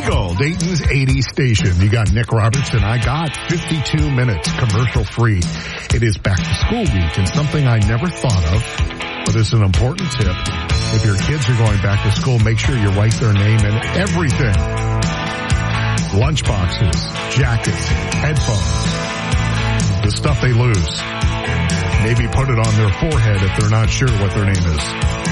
Eagle, Dayton's 80 station. You got Nick Roberts and I got 52 minutes commercial free. It is back to school week and something I never thought of, but it's an important tip. If your kids are going back to school, make sure you write their name and everything. Lunchboxes, jackets, headphones, the stuff they lose. Maybe put it on their forehead if they're not sure what their name is.